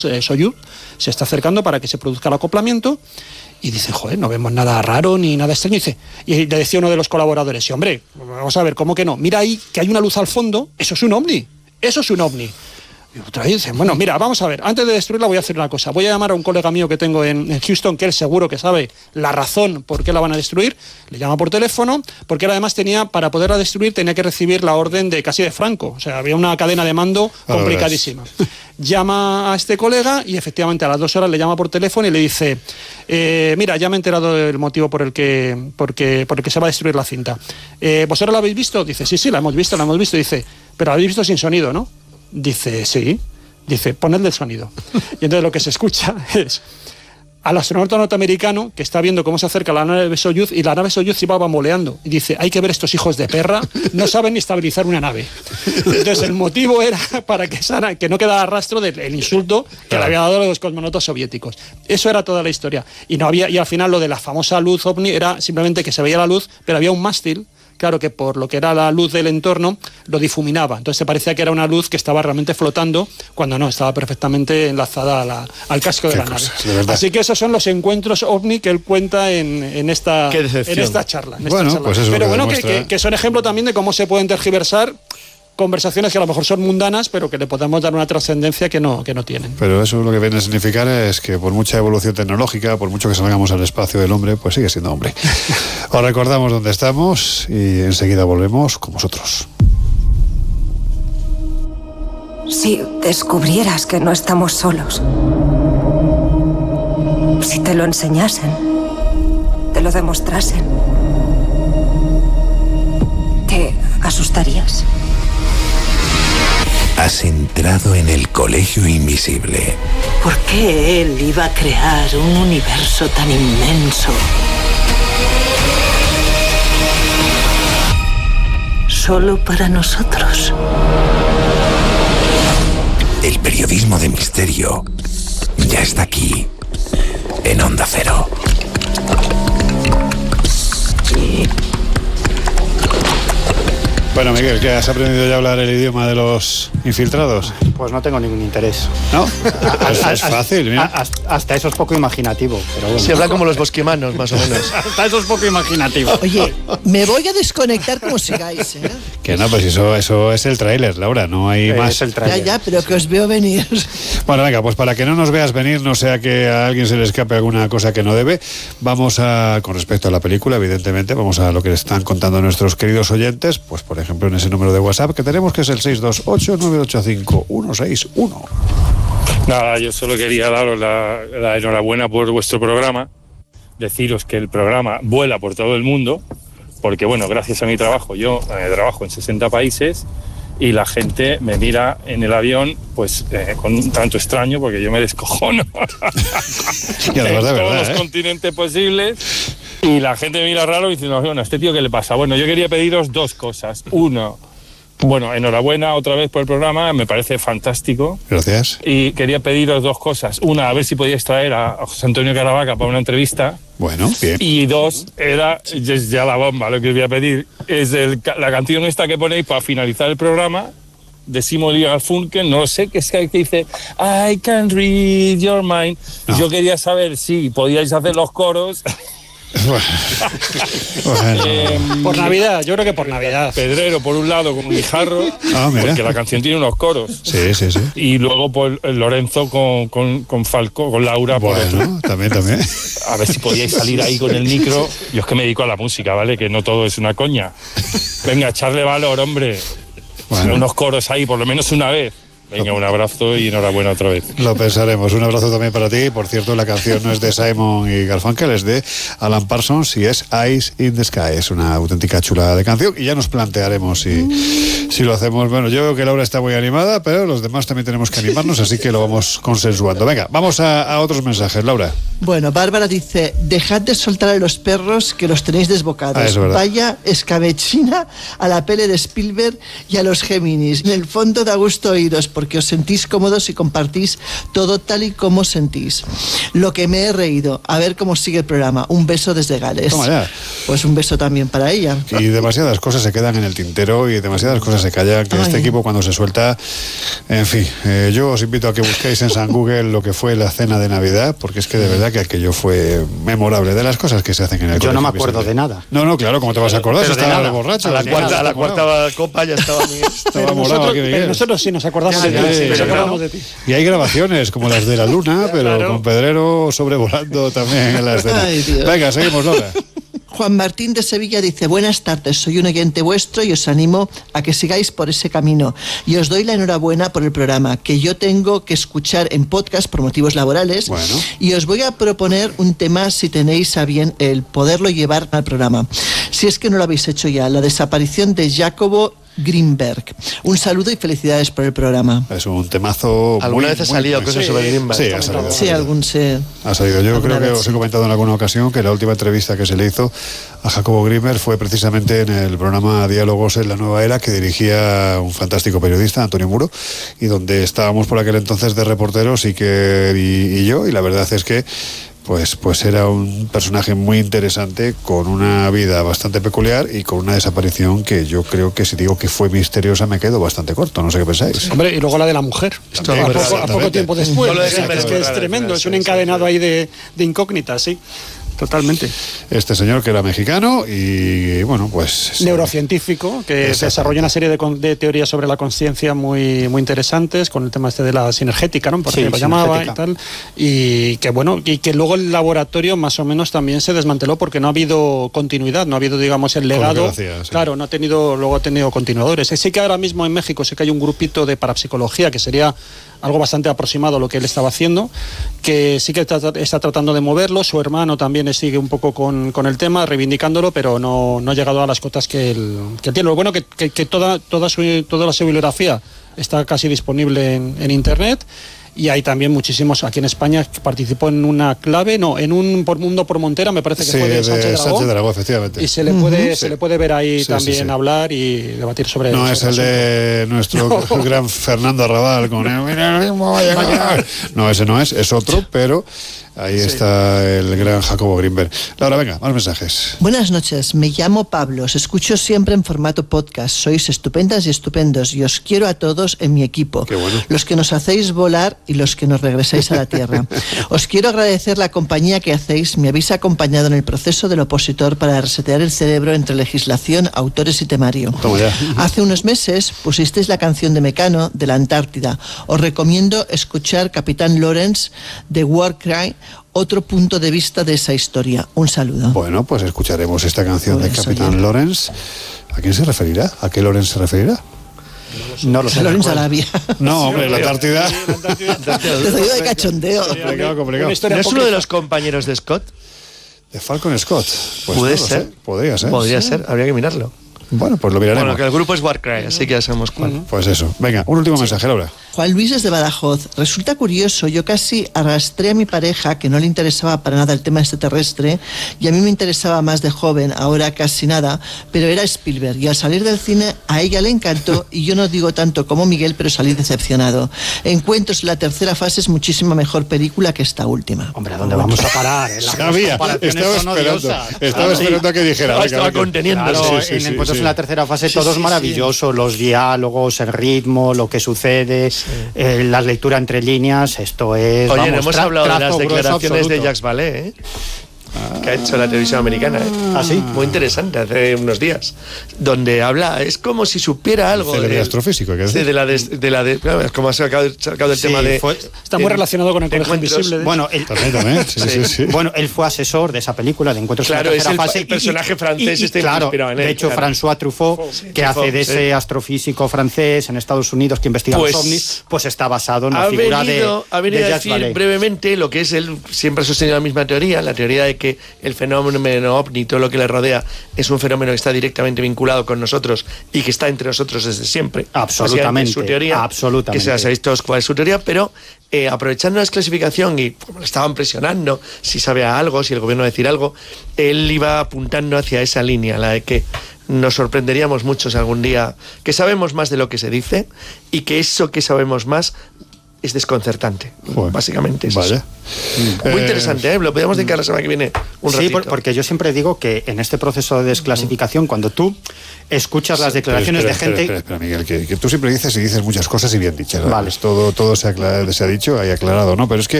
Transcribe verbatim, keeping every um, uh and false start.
eh, Soyuz se está acercando para que se produzca el acoplamiento. Y dice, joder, no vemos nada raro ni nada extraño. Y, dice, y le decía uno de los colaboradores, sí, hombre, vamos a ver, ¿cómo que no? Mira ahí que hay una luz al fondo, eso es un ovni, eso es un ovni. Y otra vez dicen, bueno, mira, vamos a ver, antes de destruirla voy a hacer una cosa, voy a llamar a un colega mío que tengo en, en Houston, que él seguro que sabe la razón por qué la van a destruir, le llama por teléfono, porque él además tenía, para poderla destruir, tenía que recibir la orden de casi de Franco, o sea, había una cadena de mando complicadísima. Llama a este colega y efectivamente a las dos horas le llama por teléfono y le dice, eh, mira, ya me he enterado del motivo por el que, porque, por el que se va a destruir la cinta. Eh, ¿Vosotros la habéis visto? Dice, sí, sí, la hemos visto, la hemos visto. Dice, pero la habéis visto sin sonido, ¿no? Dice, sí. Dice, ponedle el sonido. Y entonces lo que se escucha es al astronauta norteamericano que está viendo cómo se acerca la nave Soyuz y la nave Soyuz se iba bamboleando. Y dice, hay que ver estos hijos de perra, no saben ni estabilizar una nave. Entonces el motivo era para que, esa, que no quedara rastro del insulto que claro. le había dado a los cosmonautas soviéticos. Eso era toda la historia. Y, no había, y al final lo de la famosa luz ovni era simplemente que se veía la luz, pero había un mástil, claro, que por lo que era la luz del entorno lo difuminaba. Entonces se parecía que era una luz que estaba realmente flotando, cuando no, estaba perfectamente enlazada a la, al casco de Qué la cosas, nave. De Así que esos son los encuentros ovni que él cuenta en, en, esta, en esta charla. En esta bueno, charla. Pues eso pero que bueno, demuestra... que, que, que son ejemplo también de cómo se pueden tergiversar conversaciones que a lo mejor son mundanas, pero que le podemos dar una trascendencia que no, que no tienen. Pero eso lo que viene a significar es que por mucha evolución tecnológica, por mucho que salgamos al espacio del hombre, pues sigue siendo hombre. Os recordamos dónde estamos y enseguida volvemos con vosotros. Si descubrieras que no estamos solos, si te lo enseñasen, te lo demostrasen, ¿te asustarías? Has entrado en el colegio invisible. ¿Por qué él iba a crear un universo tan inmenso solo para nosotros? El periodismo de misterio ya está aquí, en Onda Cero. Bueno, Miguel, ¿qué has aprendido ya a hablar el idioma de los infiltrados? Pues no tengo ningún interés. ¿No? Pues es fácil, mira. Hasta, hasta eso es poco imaginativo, pero bueno. Se habla como los bosquimanos, más o menos. Hasta eso es poco imaginativo. Oye, me voy a desconectar como sigáis, ¿eh? Que no, pues eso, eso es el tráiler, Laura, no hay Eh, más. Es el tráiler. Ya, ya, pero que os veo venir. Bueno, venga, pues para que no nos veas venir, no sea que a alguien se le escape alguna cosa que no debe, vamos a, con respecto a la película, evidentemente, vamos a lo que están contando nuestros queridos oyentes, pues por ejemplo en ese número de WhatsApp que tenemos, que es el seis dos ocho nueve ocho cinco uno seis uno. Nada, yo solo quería daros la, la enhorabuena por vuestro programa, deciros que el programa vuela por todo el mundo, porque bueno, gracias a mi trabajo, yo eh, trabajo en sesenta países y la gente me mira en el avión pues eh, con un tanto extraño, porque yo me descojono y además de en verdad, todos los ¿eh? continentes posibles, y la gente me mira raro y dice, no, bueno, ¿a este tío qué le pasa? Bueno, yo quería pediros dos cosas. Uno, bueno, enhorabuena otra vez por el programa, me parece fantástico. Gracias. Y quería pediros dos cosas. Una, a ver si podíais traer a José Antonio Caravaca para una entrevista. Bueno, bien. Y dos, era, es ya la bomba, lo que os voy a pedir, es el, la canción esta que ponéis para finalizar el programa, de Simon y Garfunkel, no lo sé, que es que dice I can read your mind. No. Yo quería saber si podíais hacer los coros. Bueno. Bueno. Eh, por Navidad, yo creo que por Navidad. Pedrero por un lado con Guijarro, ah, porque la canción tiene unos coros. Sí, sí, sí. Y luego por Lorenzo con, con, con Falco, con Laura. Bueno, por otro. también, también. A ver si podíais salir ahí con el micro. Yo es que me dedico a la música, ¿vale? Que no todo es una coña. Venga, echarle valor, hombre. Bueno. Unos coros ahí, por lo menos una vez. Venga, un abrazo y enhorabuena otra vez. Lo pensaremos. Un abrazo también para ti. Por cierto, la canción no es de Simon y Garfunkel, es de Alan Parsons y es Eyes in the Sky. Es una auténtica chulada de canción y ya nos plantearemos si, si lo hacemos. Bueno, yo veo que Laura está muy animada, pero los demás también tenemos que animarnos, así que lo vamos consensuando. Venga, vamos a, a otros mensajes, Laura. Bueno, Bárbara dice, dejad de soltar a los perros que los tenéis desbocados. Ah, es verdad. Vaya escabechina a la pele de Spielberg y a los Géminis. En el fondo da gusto oíros, porque os sentís cómodos y compartís todo tal y como sentís. Lo que me he reído. A ver cómo sigue el programa. Un beso desde Gales. Toma ya. Pues un beso también para ella. Y demasiadas cosas se quedan en el tintero y demasiadas cosas se callan, que Ay. este equipo cuando se suelta, en fin, eh, yo os invito a que busquéis en San Google lo que fue la cena de Navidad, porque es que de verdad que aquello fue memorable, de las cosas que se hacen en el Yo no me colegio, acuerdo Vicente. de nada. No, no, claro, ¿cómo te vas a acordar? Si Pero de estaba nada. borracho. A la Sí, cuarta, estaba a la morado. cuarta copa ya estaba Miguel. Estaba Pero morado nosotros, aquí, Miguel. pero nosotros sí nos acordamos Sí, de ti. sí, sí, nos pero acordamos no. de ti. Y hay grabaciones como las de la luna, pero Claro. con Pedrero sobrevolando también en la escena. Ay, Dios. Venga, seguimos, Lola. Juan Martín de Sevilla dice: buenas tardes, soy un oyente vuestro y os animo a que sigáis por ese camino. Y os doy la enhorabuena por el programa, que yo tengo que escuchar en podcast por motivos laborales. Bueno. Y os voy a proponer un tema, si tenéis a bien el poderlo llevar al programa. Si es que no lo habéis hecho ya, la desaparición de Jacobo Greenberg. Un saludo y felicidades por el programa. Es un temazo. ¿Alguna muy, vez ha muy- salido muy- cosas sí, sobre Greenberg? Sí, ha salido. ha Sí, salido. algún se... Ha salido. Yo Alguna creo que vez, os sí. he comentado en alguna ocasión que la última entrevista que se le hizo a Jacobo Greenberg fue precisamente en el programa Diálogos en la Nueva Era, que dirigía un fantástico periodista, Antonio Muro, y donde estábamos por aquel entonces de reporteros y, que, y, y yo, y la verdad es que Pues, pues era un personaje muy interesante, con una vida bastante peculiar y con una desaparición que yo creo que, si digo que fue misteriosa, me quedo bastante corto. No sé qué pensáis. Hombre, y luego la de la mujer. Esto a, es poco, verdad, a poco exactamente. tiempo después. Solo de Es, que- es Greenberg que es es verdad, tremendo, sí, es un sí, encadenado sí. ahí de, de incógnitas, sí. Totalmente. Este señor, que era mexicano y, bueno, pues... Neurocientífico, que Exactamente. desarrolla una serie de, con- de teorías sobre la conciencia muy, muy interesantes, con el tema este de la sinergética, ¿no? Porque Sí, lo llamaba y sinergética. tal. Y que bueno, y que luego el laboratorio más o menos también se desmanteló porque no ha habido continuidad, no ha habido, digamos, el lo que legado. lo hacía, sí. Claro, no ha tenido, luego ha tenido continuadores. Sí que ahora mismo en México sí que hay un grupito de parapsicología que sería algo bastante aproximado a lo que él estaba haciendo, que sí que está, está tratando de moverlo. Su hermano también sigue un poco con, con el tema, reivindicándolo, pero no, no ha llegado a las cotas que él, que tiene. Lo bueno que, que, que toda, toda, su, toda la su bibliografía está casi disponible en, en internet. Y hay también muchísimos aquí en España que participó en una clave, no, en un por Mundo por Montera, me parece que Sí, fue de de Sánchez Dragó. Sánchez Dragó, efectivamente. Y se le puede, Sí. se le puede ver ahí Sí, sí, también sí. hablar y debatir sobre No sobre es el asunto. de nuestro No. gran Fernando Arrabal con el mineralismo va a llegar. No, ese no es, es otro, pero ahí está el gran Jacobo Greenberg. Laura, venga, más mensajes. Buenas noches, me llamo Pablo, os escucho siempre en formato podcast, sois estupendas y estupendos y os quiero a todos en mi equipo, Qué bueno. los que nos hacéis volar y los que nos regresáis a la tierra. Os quiero agradecer la compañía que hacéis, me habéis acompañado en el proceso del opositor para resetear el cerebro entre legislación, autores y temario. Toma ya. Hace unos meses pusisteis la canción de Mecano de la Antártida. Os recomiendo escuchar Capitán Lawrence de Warcry, otro punto de vista de esa historia. Un saludo. Bueno, pues escucharemos esta canción Por de eso Capitán ya. Lawrence. ¿A quién se referirá? ¿A qué Lawrence se referirá? No lo sé. Lawrence Arabia. No, hombre, la Antártida. Te lo digo de cachondeo. Complicado, complicado. Una historia ¿No es uno apócrifa. de los compañeros de Scott? De Falcon Scott. Pues Puede no lo ser. sé, podría ser. Podría ser, habría que mirarlo. Bueno, pues lo miraremos. Bueno, que el grupo es Warcry, así que ya sabemos cuál. Pues eso. Venga, un último mensaje, Laura. Juan Luis desde Badajoz. Resulta curioso, yo casi arrastré a mi pareja, que no le interesaba para nada el tema extraterrestre, y a mí me interesaba más de joven, ahora casi nada, pero era Spielberg. Y al salir del cine, a ella le encantó, y yo no digo tanto como Miguel, pero salí decepcionado. Encuentros en la tercera fase es muchísima mejor película que esta última. Hombre, ¿a dónde vamos a parar? Eh, las Sabía, comparaciones estaba son esperando. odiosas. Estaba Claro, sí. esperando a que dijera. Estaba- venga, estaba venga. conteniendo. Claro, Sí, sí, en sí, Encuentros sí. en la tercera fase Sí, todo sí, es sí. maravilloso, los diálogos, el ritmo, lo que sucede, eh, la lectura entre líneas, esto es... Oye, vamos, no hemos tra- hablado de las trazo grueso declaraciones de absoluto. Jacques Vallée, ¿eh? Que ha hecho la televisión americana, ¿eh? ¿Ah, sí? Muy interesante, hace unos días, donde habla, es como si supiera algo Célebre de, astrofísico, hay que sí, decir. de la de, de la de, claro, es como ha sacado, sacado el Sí, tema de fue- Está muy de- relacionado con el de colegio encuentros. invisible. de Bueno, el, También, también. Sí, sí, sí. Bueno, él fue asesor de esa película de Encuentros Claro, en la es tercera el- fase. el personaje francés y, y, este claro, inspirado en él, de hecho, claro. François Truffaut, Sí, que Truffaut, hace de sí. ese astrofísico francés en Estados Unidos que investiga Pues, los ovnis, pues está basado en la ha figura venido, de, ha venido de a Jacques decir Vallée. brevemente lo que es él, siempre ha sostenido la misma teoría, la teoría de que el fenómeno ovni, todo lo que le rodea, es un fenómeno que está directamente vinculado con nosotros y que está entre nosotros desde siempre. Absolutamente, Básicamente, es su teoría, absolutamente. que se las habéis todos cuál es su teoría, pero eh, aprovechando la desclasificación y como le estaban presionando, si sabe algo, si el gobierno va a decir algo, él iba apuntando hacia esa línea, la de que nos sorprenderíamos mucho si algún día que sabemos más de lo que se dice y que eso que sabemos más es desconcertante. Joder, básicamente es vaya. Eso. Muy Eh, interesante, ¿eh? Lo podemos dedicar la semana que viene un sí, ratito. por, porque yo siempre digo que en este proceso de desclasificación, cuando tú escuchas las declaraciones espera, espera, de gente... Espera, espera, Miguel, que, que tú siempre dices y dices muchas cosas y bien dichas. Vale. Todo, todo se, ha, se ha dicho, hay aclarado, ¿no? Pero es que